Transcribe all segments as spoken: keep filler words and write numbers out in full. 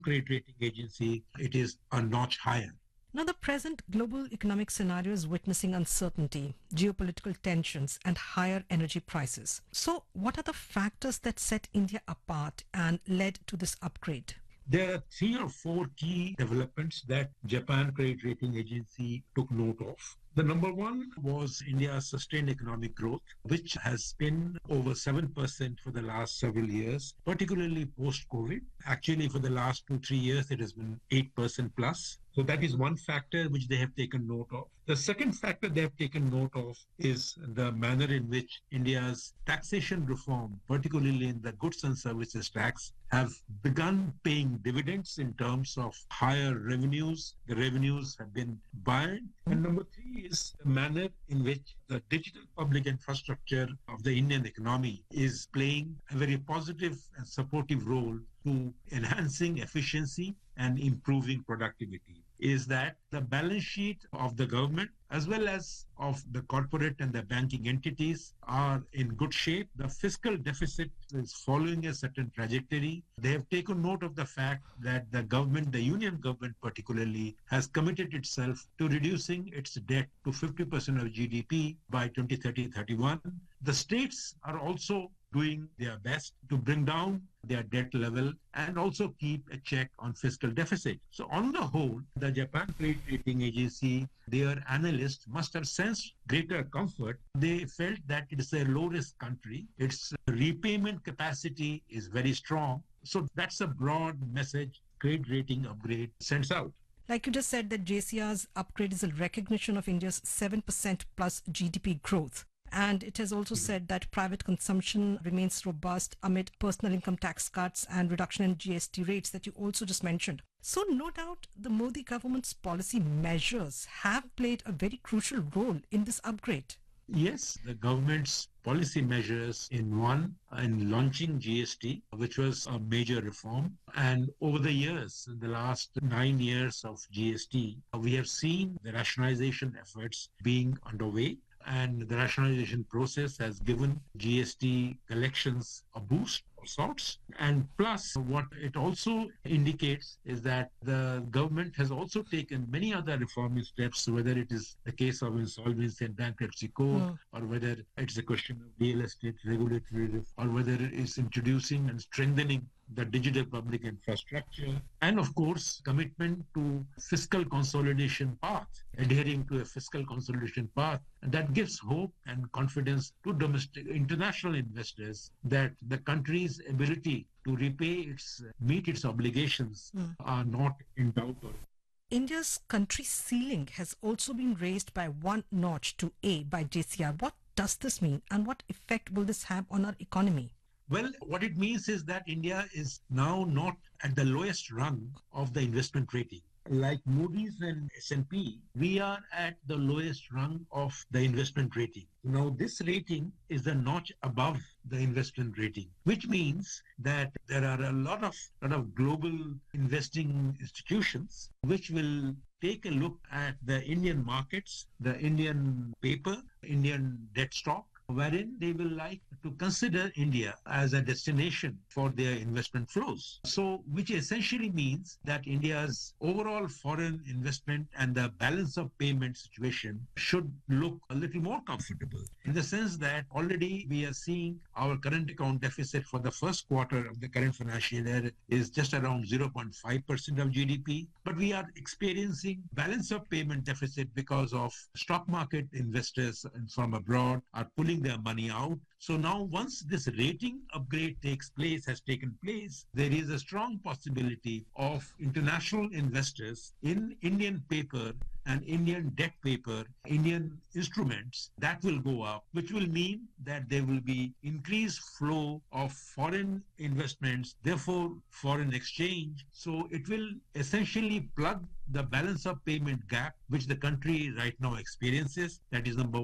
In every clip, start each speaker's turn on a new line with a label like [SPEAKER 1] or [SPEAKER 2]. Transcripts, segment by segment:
[SPEAKER 1] credit rating agency, it is a notch higher.
[SPEAKER 2] Now, the present global economic scenario is witnessing uncertainty, geopolitical tensions, and higher energy prices. So, what are the factors that set India apart and led to this upgrade?
[SPEAKER 1] There are three or four key developments that Japan Credit Rating Agency took note of. The number one was India's sustained economic growth, which has been over seven percent for the last several years, particularly post-COVID. Actually, for the last two, three years, it has been eight percent plus. So that is one factor which they have taken note of. The second factor they have taken note of is the manner in which India's taxation reform, particularly in the goods and services tax, have begun paying dividends in terms of higher revenues. The revenues have been buoyant. And number three is the manner in which the digital public infrastructure of the Indian economy is playing a very positive and supportive role to enhancing efficiency and improving productivity. Is that the balance sheet of the government as well as of the corporate and the banking entities are in good shape. The fiscal deficit is following a certain trajectory. They have taken note of the fact that the government, the union government particularly, has committed itself to reducing its debt to fifty percent of G D P by twenty thirty thirty-one. The states are also doing their best to bring down their debt level and also keep a check on fiscal deficit. So on the whole, the Japan Credit Rating Agency, their analysts must have sensed greater comfort. They felt that it is a low-risk country. Its repayment capacity is very strong. So that's a broad message credit rating upgrade sends out.
[SPEAKER 2] Like you just said, that J C R's upgrade is a recognition of India's seven percent plus G D P growth. And it has also said that private consumption remains robust amid personal income tax cuts and reduction in G S T rates that you also just mentioned. So no doubt the Modi government's policy measures have played a very crucial role in this upgrade.
[SPEAKER 1] Yes, the government's policy measures in one, in launching G S T, which was a major reform. And over the years, in the last nine years of G S T, we have seen the rationalization efforts being underway. And the rationalization process has given G S T collections a boost of sorts. And plus, what it also indicates is that the government has also taken many other reforming steps, whether it is the case of insolvency and bankruptcy code, mm. or whether it's a question of real estate regulatory, or whether it is introducing and strengthening the digital public infrastructure, and of course, commitment to fiscal consolidation path, adhering to a fiscal consolidation path. And that gives hope and confidence to domestic, international investors that the country's ability to repay its, meet its obligations mm. are not in doubt.
[SPEAKER 2] India's country ceiling has also been raised by one notch to A by J C R. What does this mean, and what effect will this have on our economy?
[SPEAKER 1] Well, what it means is that India is now not at the lowest rung of the investment rating. Like Moody's and S and P, we are at the lowest rung of the investment rating. Now, this rating is a notch above the investment rating, which means that there are a lot of, lot of global investing institutions which will take a look at the Indian markets, the Indian paper, Indian debt stock, wherein they will like to consider India as a destination for their investment flows. So, which essentially means that India's overall foreign investment and the balance of payment situation should look a little more comfortable, in the sense that already we are seeing our current account deficit for the first quarter of the current financial year is just around zero point five percent of G D P, but we are experiencing balance of payment deficit because of stock market investors from abroad are pulling their money out. So now once this rating upgrade takes place, has taken place, there is a strong possibility of international investors in Indian paper and Indian debt paper, Indian instruments, that will go up, which will mean that there will be increased flow of foreign investments, therefore foreign exchange. So it will essentially plug the balance of payment gap which the country right now experiences. That is number one.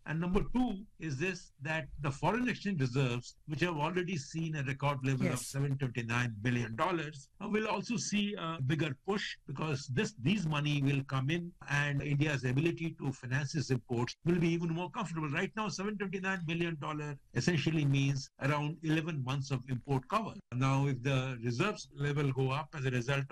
[SPEAKER 1] And number two is this, that the foreign exchange reserves, which have already seen a record level
[SPEAKER 2] Yes.
[SPEAKER 1] of seven hundred twenty-nine billion dollars, uh, will also see a bigger push because this these money will come in and India's ability to finance its imports will be even more comfortable. Right now, seven hundred twenty-nine billion dollars essentially means around eleven months of import cover. Now, if the reserves level go up as a result